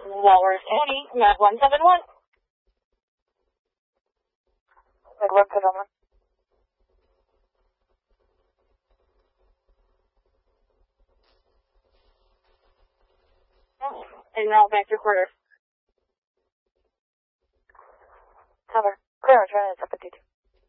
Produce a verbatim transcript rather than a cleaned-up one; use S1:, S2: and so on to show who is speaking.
S1: Walrus Annie, Med one seven one.
S2: Med one seven one.
S1: And now back to quarter.
S2: Cover. Clear, try to up at